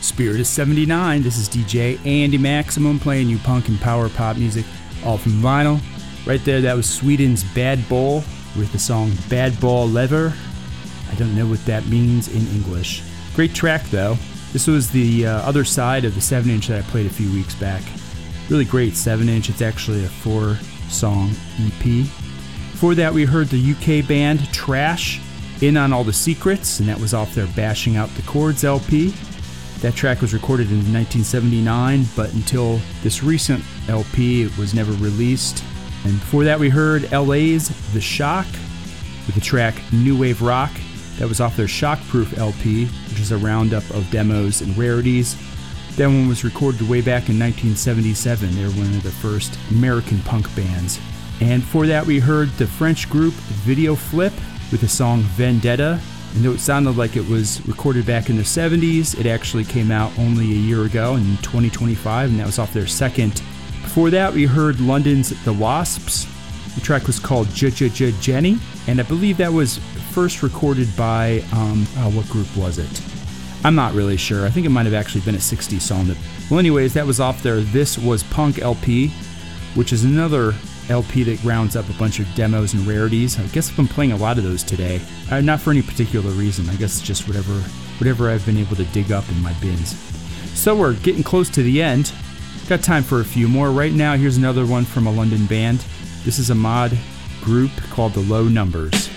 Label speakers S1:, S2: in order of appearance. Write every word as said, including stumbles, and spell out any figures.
S1: Spirit of seventy-nine. This is D J Andy Maximum playing you punk and power pop music, all from vinyl. Right there, that was Sweden's Bad Bull with the song Bad Ball Lever. I don't know what that means in English. Great track, though. This was the uh, other side of the seven inch that I played a few weeks back. Really great seven inch. It's actually a four-song E P. Before that, we heard the U K band Trash, In on All the Secrets, and that was off their Bashing Out the Chords L P. That track was recorded in nineteen seventy-nine, but until this recent L P, it was never released. And before that, we heard L A's The Shock with the track New Wave Rock. That was off their Shockproof L P, which is a roundup of demos and rarities. That one was recorded way back in nineteen seventy-seven. They were one of the first American punk bands. And before that, we heard the French group Video Flip with the song Vendetta. And though it sounded like it was recorded back in the seventies, it actually came out only a year ago in twenty twenty-five, and that was off their second. Before that, we heard London's The Wasps. The track was called J-J-J-Jenny, and I believe that was first recorded by, um, oh, what group was it? I'm not really sure. I think it might have actually been a sixties song. That, well, anyways, that was off their This Was Punk L P, which is another L P that rounds up a bunch of demos and rarities. I guess I've been playing a lot of those today. Uh, not for any particular reason. I guess it's just whatever, whatever I've been able to dig up in my bins. So we're getting close to the end. Got time for a few more. Right now, here's another one from a London band. This is a mod group called The Low Numbers.